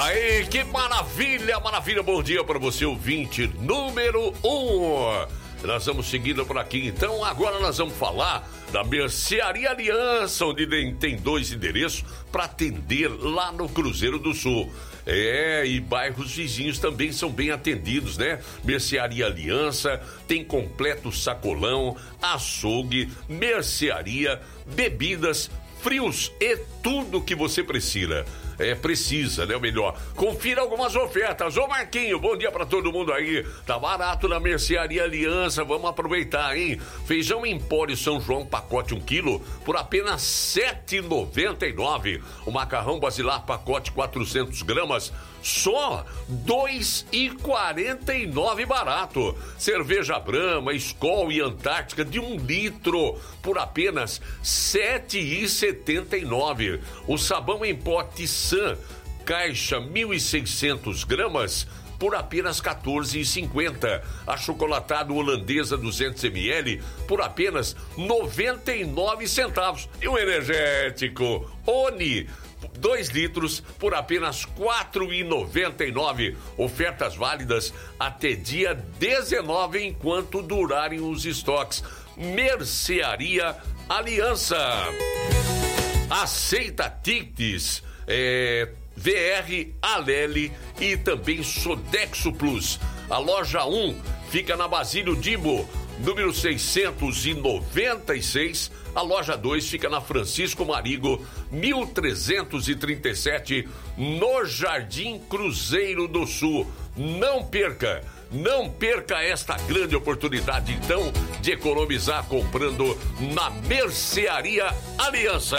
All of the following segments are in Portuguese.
Aí, que maravilha, maravilha. Bom dia para você, ouvinte número 1. Nós vamos seguindo por aqui, então. Agora nós vamos falar da Mercearia Aliança, onde tem 2 endereços para atender lá no Cruzeiro do Sul. E bairros vizinhos também são bem atendidos, né? Mercearia Aliança tem completo sacolão, açougue, mercearia, bebidas, frios e tudo que você precisa. Precisa, né? O melhor. Confira algumas ofertas. Ô Marquinho, bom dia pra todo mundo aí. Tá barato na Mercearia Aliança, vamos aproveitar, hein? Feijão Empório São João, pacote 1 quilo, por apenas R$ 7,99. O macarrão basilar, pacote 400 gramas, só R$ 2,49 barato. Cerveja Brahma, Skol e Antártica de 1 litro, por apenas R$ 7,79. O sabão em pote Sam, caixa 1.600 gramas, por apenas R$ 14,50. A chocolatada holandesa 200 ml por apenas 99 centavos. E o energético Oni 2 litros por apenas R$ 4,99. Ofertas válidas até dia 19 enquanto durarem os estoques. Mercearia Aliança. Aceita tickets, VR, Aleli e também Sodexo Plus. A loja 1 fica na Basílio Dibo, número 696. A loja 2 fica na Francisco Marigo, 1337, no Jardim Cruzeiro do Sul. Não perca esta grande oportunidade, então, de economizar comprando na Mercearia Aliança.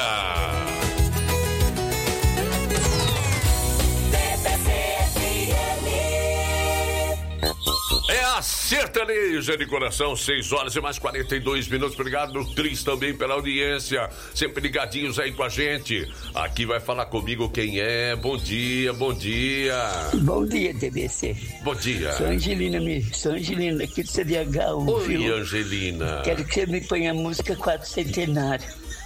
É a sertaneja de coração, 6 horas e mais 42 minutos. Obrigado, Cris, também pela audiência. Sempre ligadinhos aí com a gente. Aqui vai falar comigo quem é. Bom dia, bom dia. Bom dia, TBC. Bom dia. Sou Angelina aqui do CDH. Oi, Angelina. Quero que você me ponha a música 4 Centenário.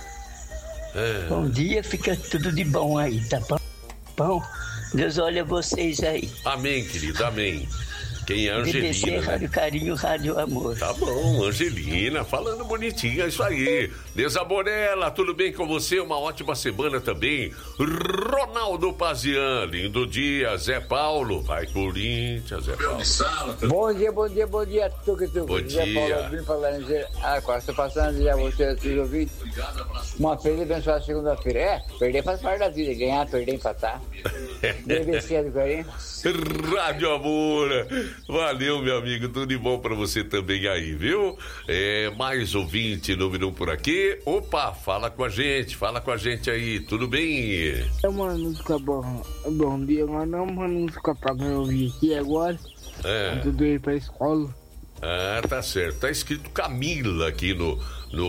Bom dia, fica tudo de bom aí, tá bom? Deus olha vocês aí. Amém, querido, amém. Quem é Angelina? BBC, né? Rádio Carinho, Rádio Amor. Tá bom, Angelina, falando bonitinho, é isso aí. Deza Borella, tudo bem com você? Uma ótima semana também. Ronaldo Pazian, lindo dia. Zé Paulo, vai Corinthians, Zé Paulo. Bom dia. Bom dia. Bom Zé Paulo, vim falando. Quase estou passando já você ouvindo. Uma feliz e abençoada segunda-feira. Perder faz parte da vida, ganhar, perder, empatar. BBC do Carinho. Rádio Amor. Valeu, meu amigo, tudo de bom pra você também aí, viu? Mais ouvinte número 1 por aqui. Opa, fala com a gente aí, tudo bem? É uma música bom dia, mas não é uma música pra eu ouvir aqui agora. Tudo ir pra escola. Tá certo, tá escrito Camila aqui no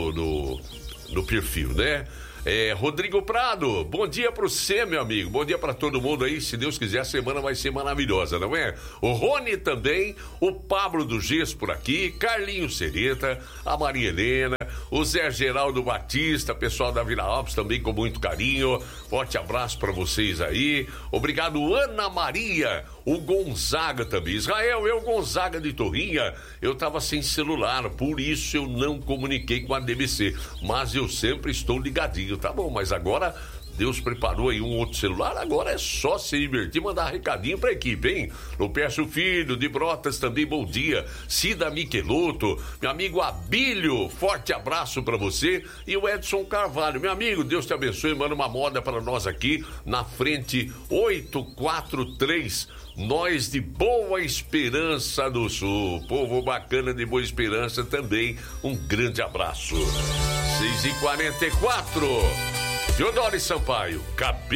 perfil, né? Rodrigo Prado, bom dia pro você, meu amigo, bom dia pra todo mundo aí, se Deus quiser a semana vai ser maravilhosa, não é? O Rony também, o Pablo do Gesso por aqui, Carlinho Sereta, a Maria Helena, o Zé Geraldo Batista, pessoal da Vila Alpes também com muito carinho, forte abraço pra vocês aí, obrigado Ana Maria, o Gonzaga também, Israel, eu Gonzaga de Torrinha, eu tava sem celular, por isso eu não comuniquei com a DBC, mas eu sempre estou ligadinho, tá bom, mas agora Deus preparou aí um outro celular, agora é só se divertir, mandar recadinho pra equipe, hein? O Pércio Filho, de Brotas também, bom dia. Cida Michelotto, meu amigo Abílio, forte abraço pra você. E o Edson Carvalho, meu amigo, Deus te abençoe, manda uma moda pra nós aqui, na frente 843, nós de Boa Esperança do Sul, povo bacana de Boa Esperança também, um grande abraço. 6h44, Teodoro Sampaio, cabeça.